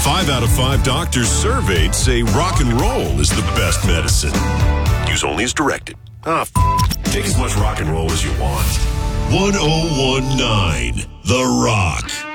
5 out of 5 doctors surveyed say rock and roll is the best medicine. Use only as directed. Take as much rock and roll as you want. 1019 The Rock.